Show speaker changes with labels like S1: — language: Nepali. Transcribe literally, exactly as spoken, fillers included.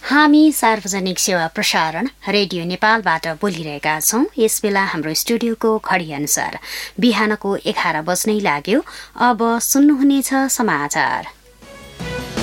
S1: हामी सार्वजनिक सेवा प्रसारण रेडियो नेपालबाट बोलिरहेका छौं। यस बेला हाम्रो स्टुडियोको घडी अनुसार बिहानको एघार बज्नै लाग्यो। अब सुन्नुहुनेछ समाचार।